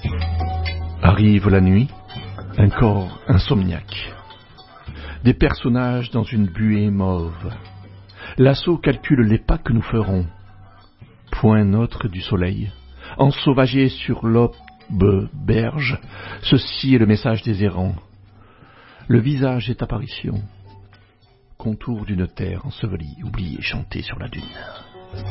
Arrive la nuit, un corps insomniaque, des personnages dans une buée mauve. L'assaut calcule les pas que nous ferons. Point neutre du soleil, ensauvagé sur l'aube berge, ceci est le message des errants. Le visage est apparition, contour d'une terre ensevelie, oubliée, chantée sur la dune.